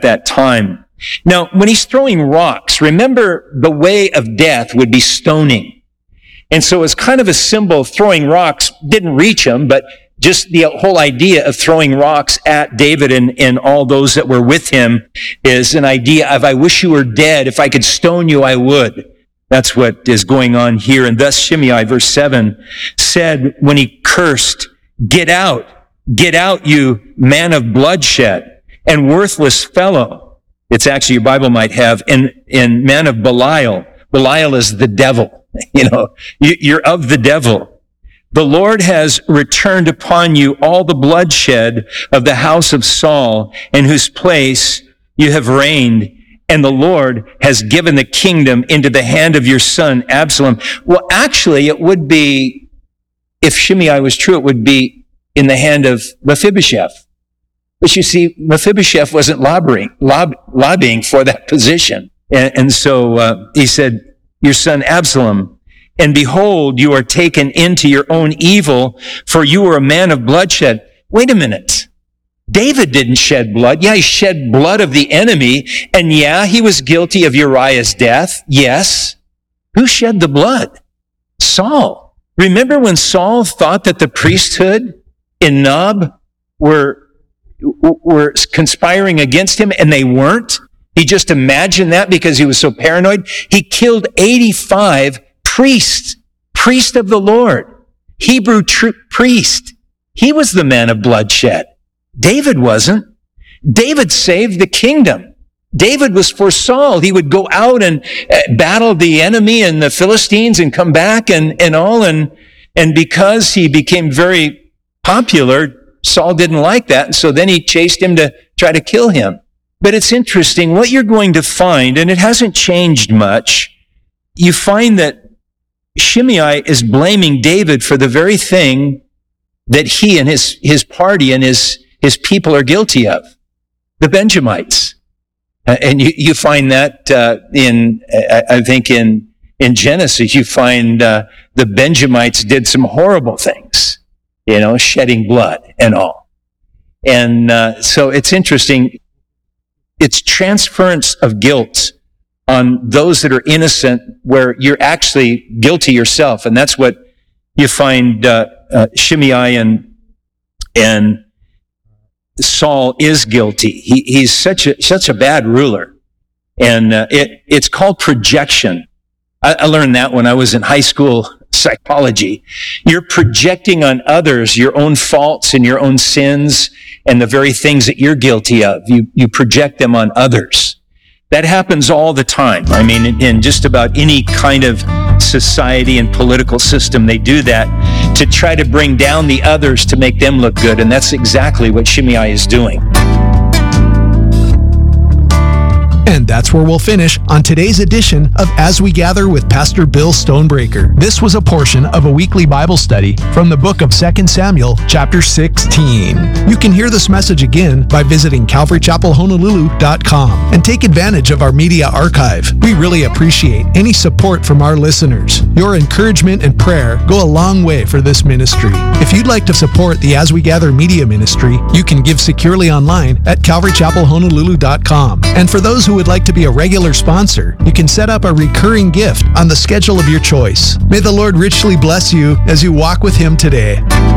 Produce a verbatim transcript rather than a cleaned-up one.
that time. Now, when he's throwing rocks, remember the way of death would be stoning. And so it's kind of a symbol of throwing rocks. Didn't reach him, but just the whole idea of throwing rocks at David and, and all those that were with him is an idea of, I wish you were dead. If I could stone you, I would. That's what is going on here. And thus Shimei, verse seven, said when he cursed, get out, get out, you man of bloodshed and worthless fellow. It's actually, your Bible might have, in, in man of Belial. Belial is the devil. You know, you're of the devil. The Lord has returned upon you all the bloodshed of the house of Saul, in whose place you have reigned, and the Lord has given the kingdom into the hand of your son, Absalom. Well, actually, it would be, if Shimei was true, it would be in the hand of Mephibosheth. But you see, Mephibosheth wasn't lobbying, lob, lobbying for that position. And, and so uh, he said, your son Absalom, and behold, you are taken into your own evil, for you were a man of bloodshed. Wait a minute. David didn't shed blood. Yeah, he shed blood of the enemy. And yeah, he was guilty of Uriah's death. Yes. Who shed the blood? Saul. Remember when Saul thought that the priesthood in Nob were, were conspiring against him, and they weren't? He just imagined that because he was so paranoid. He killed eighty-five priest, priest of the Lord, Hebrew tr- priest. He was the man of bloodshed. David wasn't. David saved the kingdom. David was for Saul. He would go out and uh, battle the enemy and the Philistines and come back and, and all. And, and because he became very popular, Saul didn't like that. And so then he chased him to try to kill him. But it's interesting what you're going to find, and it hasn't changed much. You find that Shimei is blaming David for the very thing that he and his, his party and his, his people are guilty of. The Benjamites. Uh, and you, you find that, uh, in, I, I think in, in Genesis, you find, uh, the Benjamites did some horrible things, you know, shedding blood and all. And, uh, so it's interesting. It's transference of guilt on those that are innocent, where you're actually guilty yourself. And that's what you find uh, uh, Shimei and, and Saul is guilty. He, he's such a, such a bad ruler. And uh, it, it's called projection. I, I learned that when I was in high school psychology. You're projecting on others your own faults and your own sins and the very things that you're guilty of. You, you project them on others. That happens all the time. I mean, in, in just about any kind of society and political system, they do that to try to bring down the others to make them look good. And that's exactly what Shimei is doing. And that's where we'll finish on today's edition of As We Gather with Pastor Bill Stonebreaker. This was a portion of a weekly Bible study from the book of Second Samuel, chapter sixteen. You can hear this message again by visiting calvary chapel honolulu dot com and take advantage of our media archive. We really appreciate any support from our listeners. Your encouragement and prayer go a long way for this ministry. If you'd like to support the As We Gather media ministry, you can give securely online at calvary chapel honolulu dot com. And for those who would like to be a regular sponsor, you can set up a recurring gift on the schedule of your choice. May the Lord richly bless you as you walk with Him today.